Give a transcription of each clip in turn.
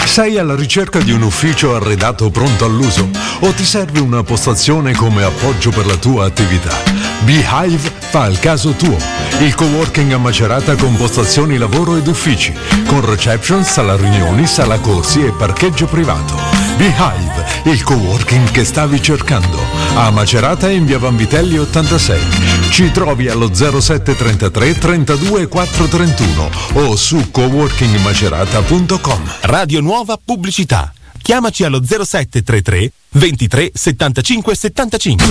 Sei alla ricerca di un ufficio arredato pronto all'uso o ti serve una postazione come appoggio per la tua attività? Beehive fa il caso tuo. Il coworking a Macerata con postazioni lavoro ed uffici, con reception, sala riunioni, sala corsi e parcheggio privato. Beehive, il coworking che stavi cercando. A Macerata in via Vanvitelli 86. Ci trovi allo 0733 32 431 o su coworkingmacerata.com. Radio Nuova Pubblicità. Chiamaci allo 0733 23 75 75.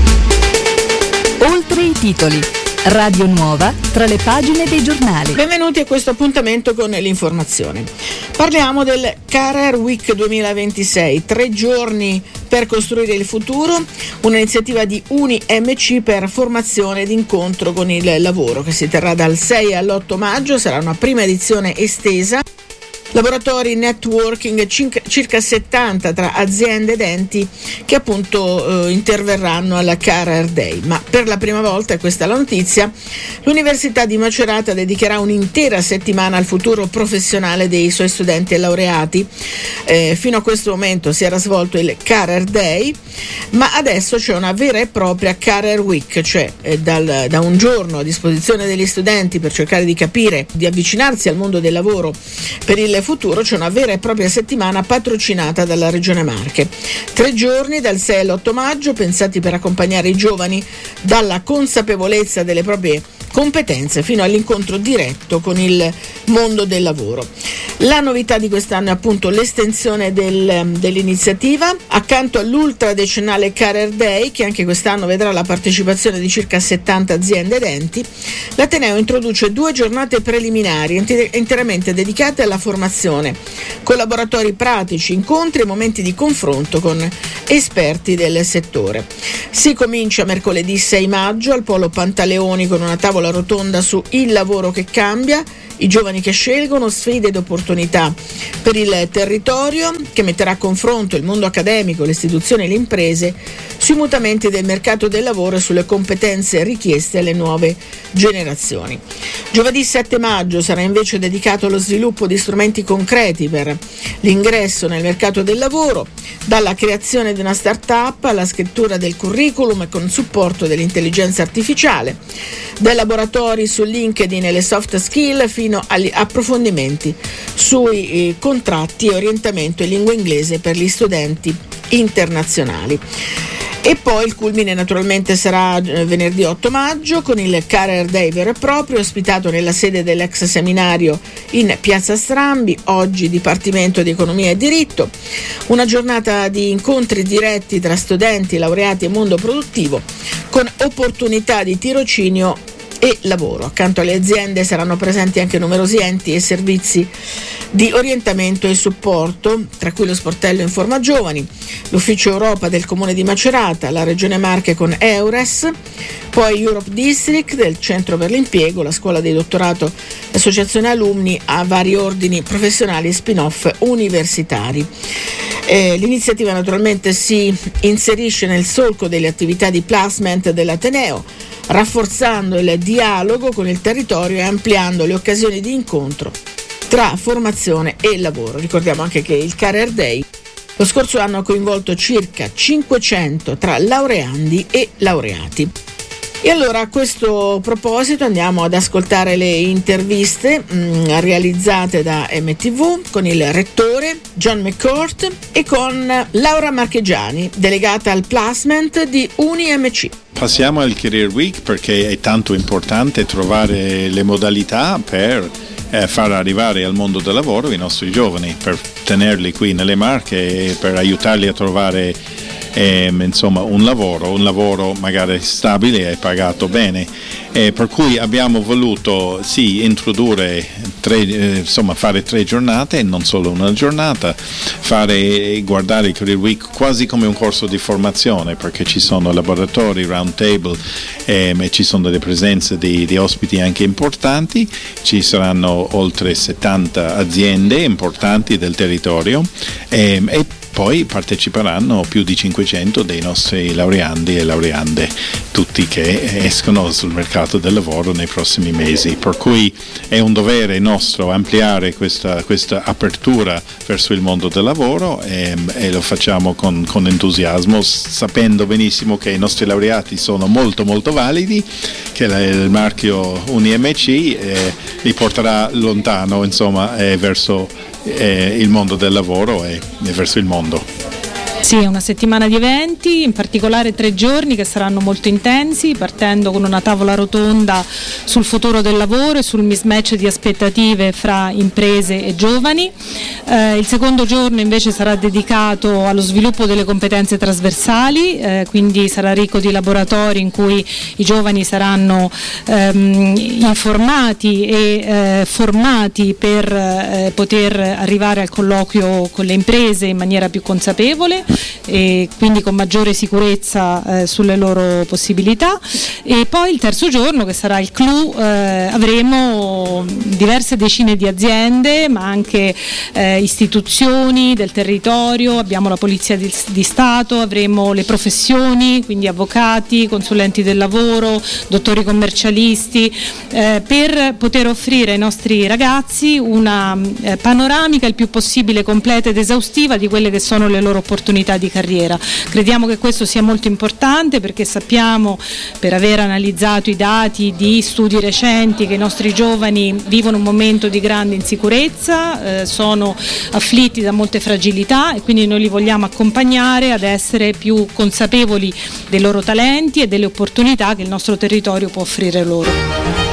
Oltre i titoli. Radio Nuova tra le pagine dei giornali. Benvenuti a questo appuntamento con l'informazione. Parliamo del Career Week 2026, 3 giorni per costruire il futuro, un'iniziativa di UniMC per formazione ed incontro con il lavoro che si terrà dal 6 all'8 maggio, sarà una prima edizione estesa. Laboratori networking, circa 70 tra aziende ed enti che appunto interverranno alla Career Day. Ma per la prima volta, e questa è la notizia, l'Università di Macerata dedicherà un'intera settimana al futuro professionale dei suoi studenti e laureati. Fino a questo momento si era svolto il Career Day, ma adesso c'è una vera e propria Career Week, cioè da un giorno a disposizione degli studenti per cercare di capire, di avvicinarsi al mondo del lavoro per il futuro, c'è una vera e propria settimana patrocinata dalla Regione Marche. 3 giorni dal 6 all'8 maggio pensati per accompagnare i giovani dalla consapevolezza delle proprie competenze fino all'incontro diretto con il mondo del lavoro. La novità di quest'anno è appunto l'estensione dell'iniziativa. Accanto all'ultra decennale Career Day, che anche quest'anno vedrà la partecipazione di circa 70 aziende ed enti, l'Ateneo introduce 2 giornate preliminari interamente dedicate alla formazione, con laboratori pratici, incontri e momenti di confronto con esperti del settore. Si comincia mercoledì 6 maggio al Polo Pantaleoni con una tavola rotonda su il lavoro che cambia, i giovani che scelgono, sfide ed opportunità per il territorio, che metterà a confronto il mondo accademico, le istituzioni e le imprese sui mutamenti del mercato del lavoro e sulle competenze richieste alle nuove generazioni. Giovedì 7 maggio sarà invece dedicato allo sviluppo di strumenti concreti per l'ingresso nel mercato del lavoro, dalla creazione di una start-up alla scrittura del curriculum con supporto dell'intelligenza artificiale, dai laboratori su LinkedIn e le soft skill fino agli approfondimenti sui contratti e orientamento in lingua inglese per gli studenti internazionali. E poi il culmine naturalmente sarà venerdì 8 maggio con il Career Day vero e proprio, ospitato nella sede dell'ex seminario in Piazza Strambi, oggi Dipartimento di Economia e Diritto. Una giornata di incontri diretti tra studenti, laureati e mondo produttivo, con opportunità di tirocinio e lavoro. Accanto alle aziende saranno presenti anche numerosi enti e servizi di orientamento e supporto, tra cui lo sportello Informa Giovani, l'Ufficio Europa del Comune di Macerata, la Regione Marche con Eures, poi Europe District del Centro per l'Impiego, la Scuola di Dottorato, l'Associazione Alumni a vari ordini professionali e spin-off universitari. L'iniziativa naturalmente si inserisce nel solco delle attività di placement dell'Ateneo, rafforzando il dialogo con il territorio e ampliando le occasioni di incontro tra formazione e lavoro. Ricordiamo anche che il Career Day lo scorso anno ha coinvolto circa 500 tra laureandi e laureati. E allora a questo proposito andiamo ad ascoltare le interviste realizzate da MTV con il rettore John McCourt e con Laura Marchegiani, delegata al placement di UniMC. Passiamo al Career Week perché è tanto importante trovare le modalità per far arrivare al mondo del lavoro i nostri giovani, per tenerli qui nelle Marche e per aiutarli a trovare un lavoro magari stabile e pagato bene, per cui abbiamo voluto introdurre fare 3 giornate, non solo una giornata, guardare il Career Week quasi come un corso di formazione, perché ci sono laboratori, round table, e ci sono delle presenze di ospiti anche importanti, ci saranno oltre 70 aziende importanti del territorio e poi parteciperanno più di 500 dei nostri laureandi e laureande, tutti che escono sul mercato del lavoro nei prossimi mesi, per cui è un dovere nostro ampliare questa apertura verso il mondo del lavoro e lo facciamo con entusiasmo, sapendo benissimo che i nostri laureati sono molto molto validi, che il marchio UniMC li porterà lontano, insomma, verso il mondo del lavoro e verso il mondo. Sì, è una settimana di eventi, in particolare 3 giorni che saranno molto intensi, partendo con una tavola rotonda sul futuro del lavoro e sul mismatch di aspettative fra imprese e giovani. Il secondo giorno invece sarà dedicato allo sviluppo delle competenze trasversali, quindi sarà ricco di laboratori in cui i giovani saranno informati e formati per poter arrivare al colloquio con le imprese in maniera più consapevole e quindi con maggiore sicurezza sulle loro possibilità. E poi il terzo giorno, che sarà il clou, avremo diverse decine di aziende, ma anche istituzioni del territorio, abbiamo la Polizia di Stato, avremo le professioni, quindi avvocati, consulenti del lavoro, dottori commercialisti, per poter offrire ai nostri ragazzi una panoramica il più possibile completa ed esaustiva di quelle che sono le loro opportunità di carriera. Crediamo che questo sia molto importante, perché sappiamo, per aver analizzato i dati di studi recenti, che i nostri giovani vivono un momento di grande insicurezza, sono afflitti da molte fragilità, e quindi noi li vogliamo accompagnare ad essere più consapevoli dei loro talenti e delle opportunità che il nostro territorio può offrire loro.